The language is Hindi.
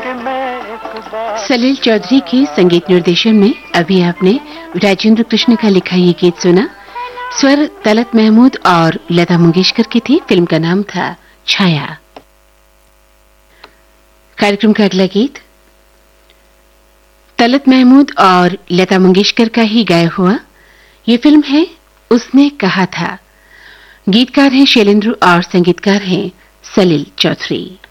सलील चौधरी के संगीत निर्देशन में अभी आपने राजेंद्र कृष्ण का लिखा ये गीत सुना। स्वर तलत महमूद और लता मंगेशकर की थी। फिल्म का नाम था छाया। कार्यक्रम का अगला गीत तलत महमूद और लता मंगेशकर का ही गाया हुआ। ये फिल्म है उसने कहा था। गीतकार हैं शैलेंद्र और संगीतकार हैं सलील चौधरी।